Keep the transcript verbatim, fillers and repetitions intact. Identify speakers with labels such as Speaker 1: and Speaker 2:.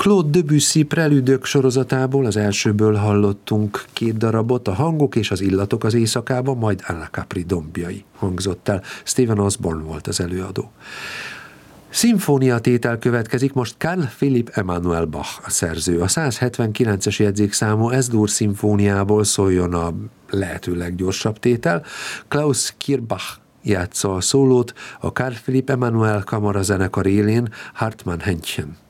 Speaker 1: Claude Debussy prelüdök sorozatából az elsőből hallottunk két darabot, a Hangok és az illatok az éjszakában, majd Anna Capri dombjai hangzott el. Stephen Osborne volt az előadó. Szimfóniatétel következik, most Carl Philipp Emanuel Bach a szerző. A száz hetvenkilences jegyzékszámú Es-dur szimfóniából szóljon a lehető leggyorsabb tétel. Klaus Kirbach játsza a szólót, a Carl Philipp Emanuel kamarazenekar élén Hartmann Händchen.